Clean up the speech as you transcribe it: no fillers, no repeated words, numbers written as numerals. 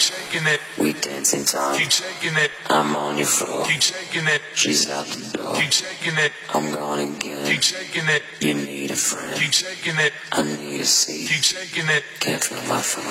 shaking it. We dancing time. Keep shaking it. I'm on your floor. Keep shaking it. She's out the door. Keep shaking it. I'm gone again. Keep shaking it. You need a friend. Keep shaking it. I need a seat. Keep shaking it. Can't feel my phone.